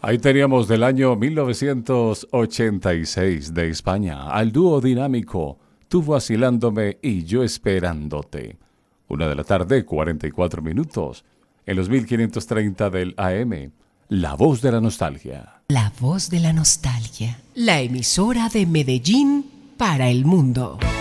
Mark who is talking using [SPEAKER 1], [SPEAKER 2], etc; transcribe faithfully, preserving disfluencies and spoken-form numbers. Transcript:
[SPEAKER 1] Ahí teníamos del año mil novecientos ochenta y seis de España al dúo dinámico Tú vacilándome y yo esperándote. Una de la tarde, cuarenta y cuatro minutos, en los mil quinientos treinta del A M. La voz de la nostalgia.
[SPEAKER 2] La voz de la nostalgia. La emisora de Medellín para el mundo.